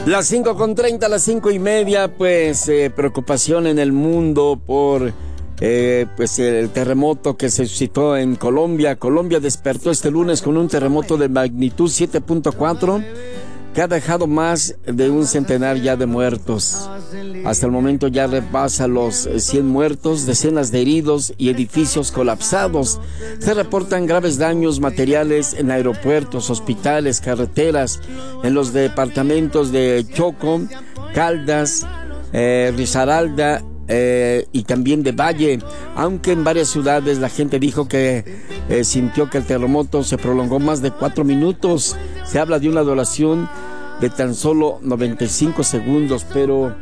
Las 5:30, las 5:30, pues preocupación en el mundo por pues el terremoto que se suscitó en Colombia. Colombia despertó este lunes con un terremoto de magnitud 7.4 que ha dejado más de un centenar ya de muertos. Hasta el momento ya rebasa los 100 muertos, decenas de heridos y edificios colapsados. Se reportan graves daños materiales en aeropuertos, hospitales, carreteras, en los departamentos de Chocó, Caldas, Risaralda y también de Valle, aunque en varias ciudades la gente dijo que sintió que el terremoto se prolongó más de 4 minutos. Se habla de una duración de tan solo 95 segundos, pero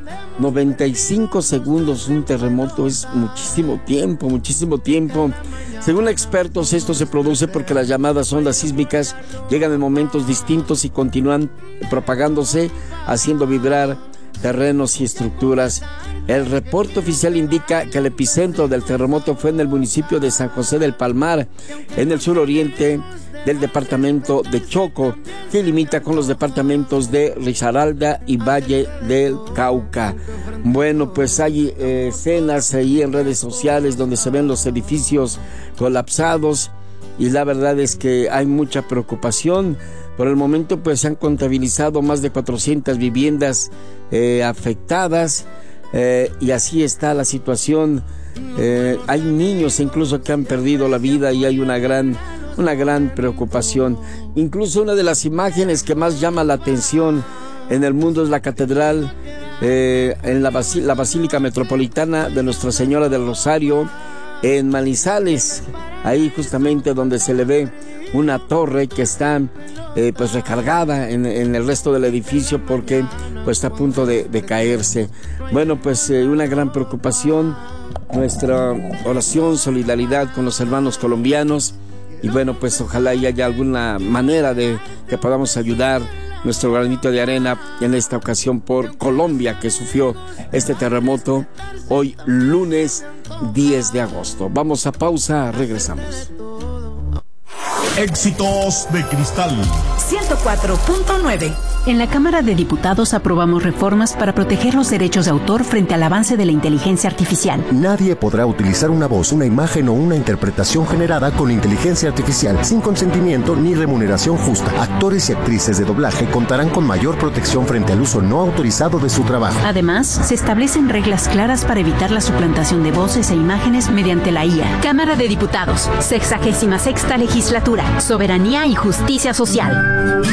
95 segundos un terremoto es muchísimo tiempo, muchísimo tiempo. Según expertos, esto se produce porque las llamadas ondas sísmicas llegan en momentos distintos y continúan propagándose, haciendo vibrar terrenos y estructuras. El reporte oficial indica que el epicentro del terremoto fue en el municipio de San José del Palmar, en el suroriente del departamento de Chocó, que limita con los departamentos de Risaralda y Valle del Cauca. Bueno, pues hay escenas ahí en redes sociales donde se ven los edificios colapsados y la verdad es que hay mucha preocupación. Por el momento pues se han contabilizado más de 400 viviendas afectadas y así está la situación. Hay niños incluso que han perdido la vida y hay una gran preocupación. Incluso una de las imágenes que más llama la atención en el mundo es la catedral, en la Basílica Metropolitana de Nuestra Señora del Rosario, en Manizales, ahí justamente donde se le ve una torre que está pues recargada en el resto del edificio porque pues está a punto de caerse. Bueno, pues una gran preocupación, nuestra oración, solidaridad con los hermanos colombianos. Y bueno, pues ojalá y haya alguna manera de que podamos ayudar nuestro granito de arena en esta ocasión por Colombia, que sufrió este terremoto hoy lunes 10 de agosto. Vamos a pausa, regresamos. Éxitos de Cristal 104.9. En la Cámara de Diputados aprobamos reformas para proteger los derechos de autor frente al avance de la inteligencia artificial. Nadie podrá utilizar una voz, una imagen o una interpretación generada con inteligencia artificial sin consentimiento ni remuneración justa. Actores y actrices de doblaje contarán con mayor protección frente al uso no autorizado de su trabajo. Además, se establecen reglas claras para evitar la suplantación de voces e imágenes mediante la IA. Cámara de Diputados, 66ª Legislatura, Soberanía y Justicia Social.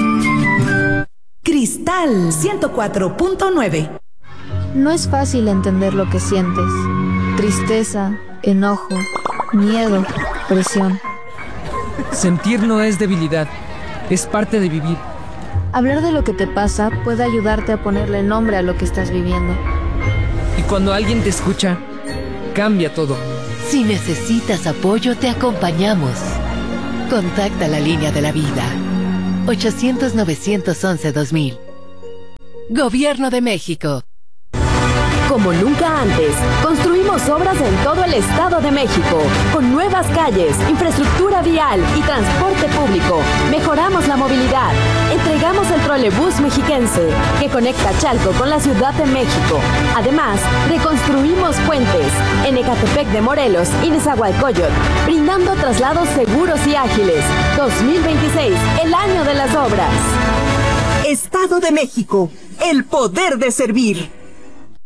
Cristal 104.9. No es fácil entender lo que sientes. Tristeza, enojo, miedo, presión. Sentir no es debilidad, es parte de vivir. Hablar de lo que te pasa puede ayudarte a ponerle nombre a lo que estás viviendo. Y cuando alguien te escucha, cambia todo. Si necesitas apoyo, te acompañamos. Contacta la línea de la vida. 800-911-2000. Gobierno de México. Como nunca antes, construimos obras en todo el Estado de México, con nuevas calles, infraestructura vial y transporte público. Mejoramos la movilidad. Entregamos el trolebús mexiquense, que conecta Chalco con la Ciudad de México. Además, reconstruimos puentes en Ecatepec de Morelos y Nezahualcóyotl, brindando traslados seguros y ágiles. 2026, el año de las obras. Estado de México, el poder de servir.